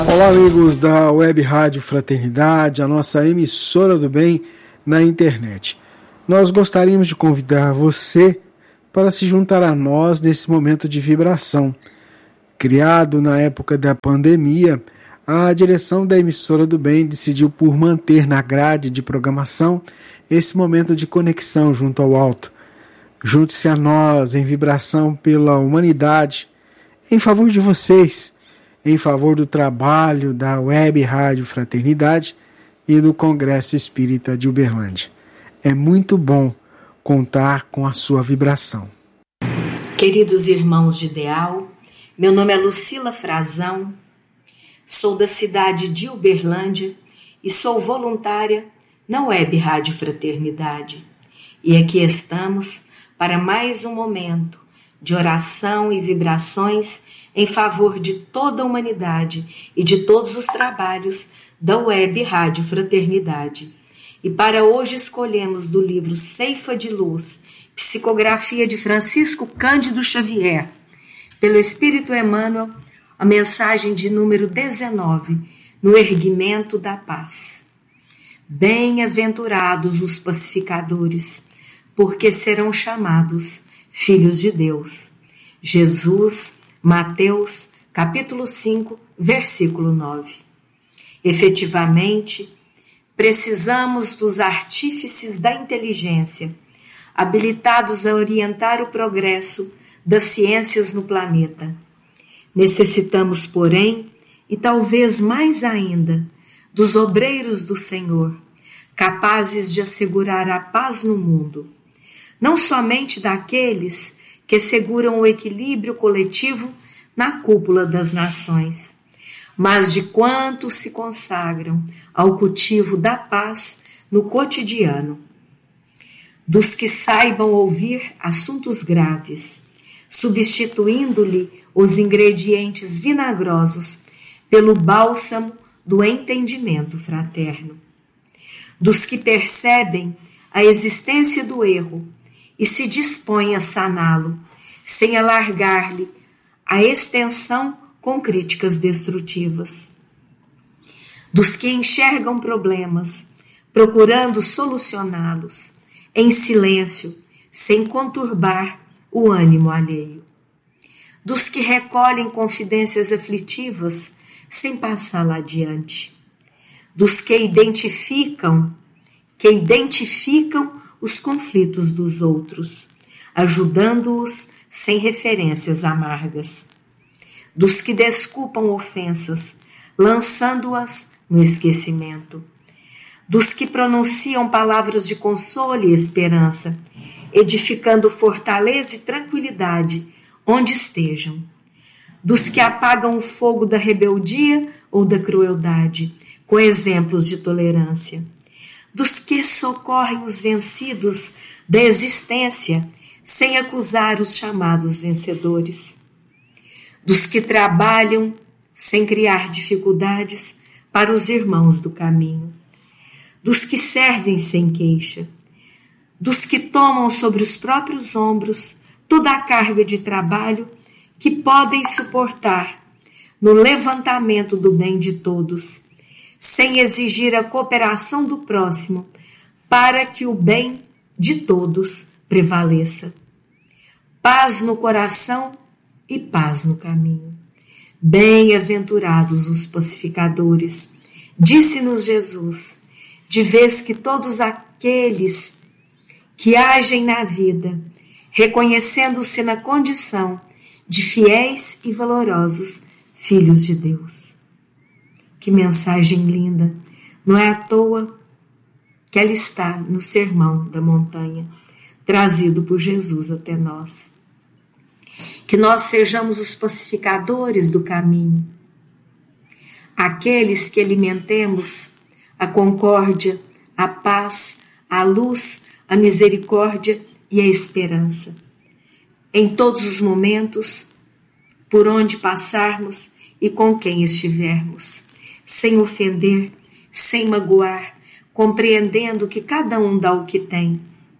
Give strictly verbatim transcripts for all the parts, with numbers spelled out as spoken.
Olá, amigos da Web Rádio Fraternidade, a nossa emissora do bem na internet. Nós gostaríamos de convidar você para se juntar a nós nesse momento de vibração. Criado na época da pandemia, a direção da emissora do bem decidiu por manter na grade de programação esse momento de conexão junto ao alto. Junte-se a nós em vibração pela humanidade, em favor de vocês, em favor do trabalho da Web Rádio Fraternidade e do Congresso Espírita de Uberlândia. É muito bom contar com a sua vibração. Queridos irmãos de ideal, meu nome é Lucila Frazão, sou da cidade de Uberlândia e sou voluntária na Web Rádio Fraternidade. E aqui estamos para mais um momento de oração e vibrações em favor de toda a humanidade e de todos os trabalhos da Web Rádio Fraternidade. E para hoje escolhemos do livro Ceifa de Luz, psicografia de Francisco Cândido Xavier, pelo Espírito Emmanuel, a mensagem de número dezenove, no erguimento da paz. Bem-aventurados os pacificadores, porque serão chamados filhos de Deus. Jesus, Mateus, capítulo cinco, versículo nove. Efetivamente, precisamos dos artífices da inteligência, habilitados a orientar o progresso das ciências no planeta. Necessitamos, porém, e talvez mais ainda, dos obreiros do Senhor, capazes de assegurar a paz no mundo, não somente daqueles que seguram o equilíbrio coletivo na cúpula das nações, mas de quantos se consagram ao cultivo da paz no cotidiano. Dos que saibam ouvir assuntos graves, substituindo-lhe os ingredientes vinagrosos pelo bálsamo do entendimento fraterno. Dos que percebem a existência do erro e se dispõem a saná-lo, sem alargar-lhe a extensão com críticas destrutivas. Dos que enxergam problemas, procurando solucioná-los, em silêncio, sem conturbar o ânimo alheio. Dos que recolhem confidências aflitivas, sem passá-la adiante. Dos que identificam, que identificam os conflitos dos outros, ajudando-os sem referências amargas. Dos que desculpam ofensas, lançando-as no esquecimento. Dos que pronunciam palavras de consolo e esperança, edificando fortaleza e tranquilidade onde estejam. Dos que apagam o fogo da rebeldia ou da crueldade, com exemplos de tolerância. Dos que socorrem os vencidos da existência, sem acusar os chamados vencedores. Dos que trabalham sem criar dificuldades para os irmãos do caminho. Dos que servem sem queixa. Dos que tomam sobre os próprios ombros toda a carga de trabalho que podem suportar no levantamento do bem de todos, sem exigir a cooperação do próximo, para que o bem de todos prevaleça. Paz no coração e paz no caminho. Bem-aventurados os pacificadores, disse-nos Jesus, de vez que todos aqueles que agem na vida, reconhecendo-se na condição de fiéis e valorosos filhos de Deus. Que mensagem linda! Não é à toa que ela está no Sermão da Montanha, trazido por Jesus até nós. Que nós sejamos os pacificadores do caminho, aqueles que alimentemos a concórdia, a paz, a luz, a misericórdia e a esperança. Em todos os momentos, por onde passarmos e com quem estivermos, sem ofender, sem magoar, compreendendo que cada um dá o que tem,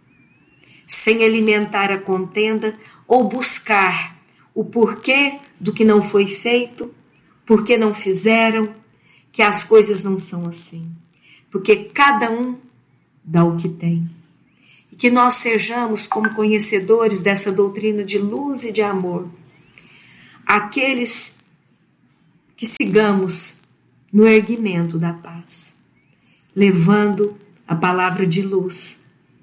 sem alimentar a contenda ou buscar o porquê do que não foi feito, por que não fizeram, que as coisas não são assim. Porque cada um dá o que tem. E que nós sejamos, como conhecedores dessa doutrina de luz e de amor, aqueles que sigamos no erguimento da paz, levando a palavra de luz.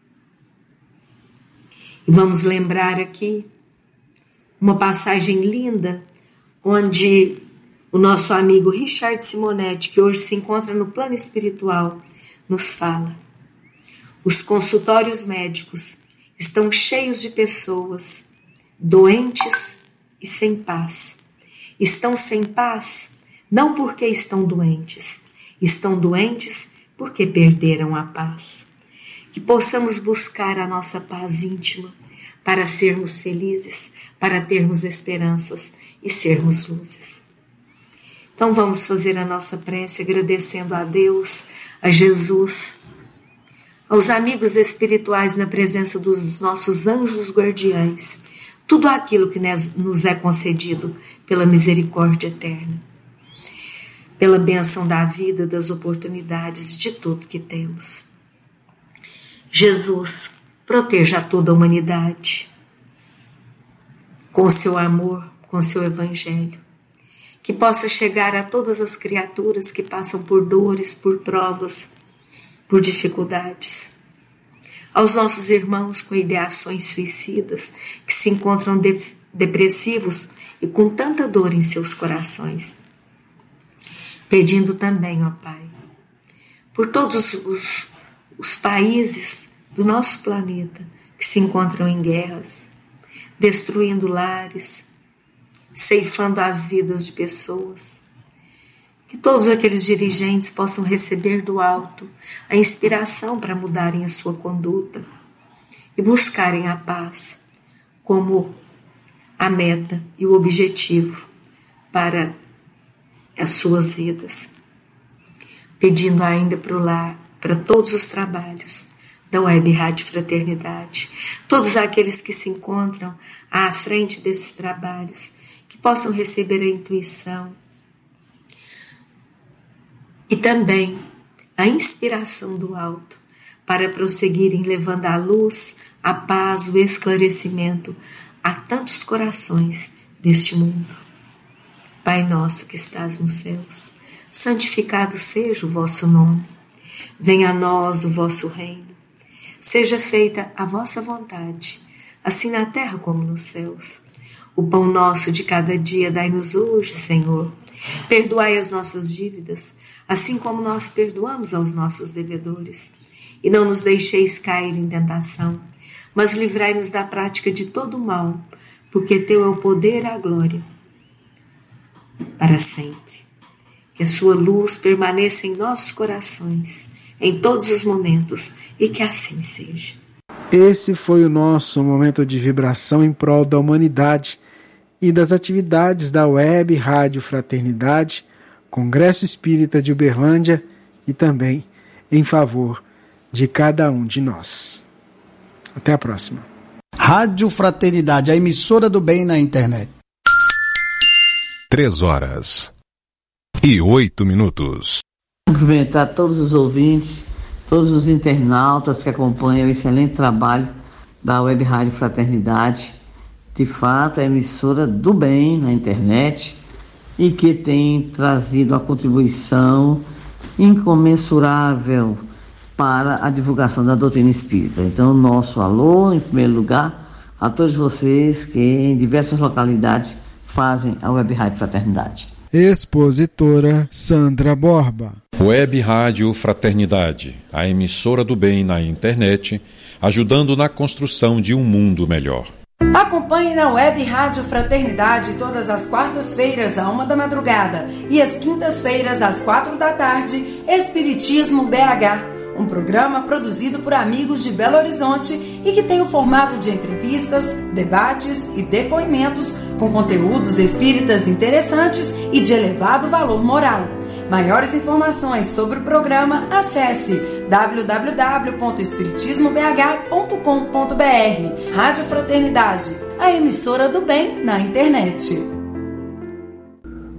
E vamos lembrar aqui uma passagem linda, onde o nosso amigo Richard Simonetti, que hoje se encontra no plano espiritual, nos fala: os consultórios médicos estão cheios de pessoas doentes e sem paz. Estão sem paz não porque estão doentes, estão doentes porque perderam a paz. Que possamos buscar a nossa paz íntima para sermos felizes, para termos esperanças e sermos luzes. Então vamos fazer a nossa prece agradecendo a Deus, a Jesus, aos amigos espirituais na presença dos nossos anjos guardiães, tudo aquilo que nos é concedido pela misericórdia eterna, pela bênção da vida, das oportunidades, de tudo que temos. Jesus, proteja a toda a humanidade com seu amor, com seu evangelho, que possa chegar a todas as criaturas que passam por dores, por provas, por dificuldades. Aos nossos irmãos com ideações suicidas, que se encontram de- depressivos e com tanta dor em seus corações. Pedindo também, ó Pai, por todos os, os países do nosso planeta que se encontram em guerras, destruindo lares, ceifando as vidas de pessoas. Que todos aqueles dirigentes possam receber do alto a inspiração para mudarem a sua conduta e buscarem a paz como a meta e o objetivo para as suas vidas. Pedindo ainda para o lar, para todos os trabalhos da Web Rádio Fraternidade, todos aqueles que se encontram à frente desses trabalhos, que possam receber a intuição e também a inspiração do alto para prosseguirem levando a luz, a paz, o esclarecimento a tantos corações deste mundo. Pai nosso que estás nos céus, santificado seja o vosso nome. Venha a nós o vosso reino. Seja feita a vossa vontade, assim na terra como nos céus. O pão nosso de cada dia dai-nos hoje, Senhor. Perdoai as nossas dívidas, assim como nós perdoamos aos nossos devedores. E não nos deixeis cair em tentação, mas livrai-nos da prática de todo o mal, porque teu é o poder e a glória para sempre. Que a sua luz permaneça em nossos corações, em todos os momentos, e que assim seja. Esse foi o nosso momento de vibração em prol da humanidade e das atividades da Web Rádio Fraternidade, Congresso Espírita de Uberlândia e também em favor de cada um de nós. Até a próxima. Rádio Fraternidade, a emissora do bem na internet. Três horas e oito minutos. Cumprimentar todos os ouvintes, todos os internautas que acompanham o excelente trabalho da Web Rádio Fraternidade. De fato, é a emissora do bem na internet e que tem trazido a contribuição incomensurável para a divulgação da doutrina espírita. Então, nosso alô, em primeiro lugar, a todos vocês que em diversas localidades fazem a Web Rádio Fraternidade. Expositora Sandra Borba. Web Rádio Fraternidade, a emissora do bem na internet, ajudando na construção de um mundo melhor. Acompanhe na Web Rádio Fraternidade todas as quartas-feiras à uma da madrugada e às quintas-feiras às quatro da tarde, Espiritismo B H, um programa produzido por amigos de Belo Horizonte e que tem o formato de entrevistas, debates e depoimentos com conteúdos espíritas interessantes e de elevado valor moral. Maiores informações sobre o programa, acesse w w w ponto espiritismo b h ponto com ponto b r. Rádio Fraternidade, a emissora do bem na internet.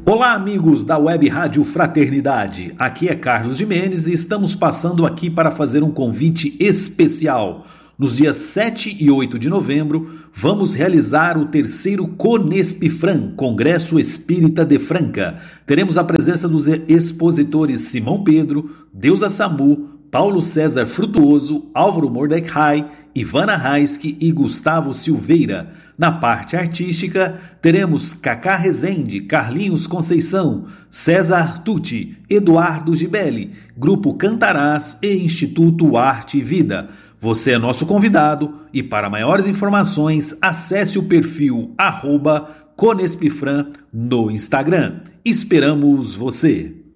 Olá, amigos da Web Rádio Fraternidade. Aqui é Carlos Jimenez e estamos passando aqui para fazer um convite especial. Nos dias sete e oito de novembro, vamos realizar o terceiro CONESPIFRAN, Congresso Espírita de Franca. Teremos a presença dos expositores Simão Pedro, Deusa Samu, Paulo César Frutuoso, Álvaro Mordecai, Ivana Raiski e Gustavo Silveira. Na parte artística, teremos Cacá Rezende, Carlinhos Conceição, César Tucci, Eduardo Gibelli, Grupo Cantarás e Instituto Arte e Vida. Você é nosso convidado e para maiores informações, acesse o perfil arroba Conespifran no Instagram. Esperamos você!